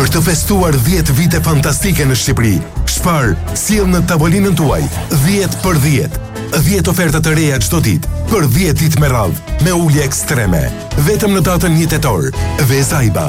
Për të festuar 10 vite fantastike në Shqipëri, Spar sjell në tavolinën tuaj 10 për 10. 10 oferta të reja çdo ditë, për 10 ditë me radhë, me ulje ekstreme. Vetëm në datën 1 tetor, Vezaiba,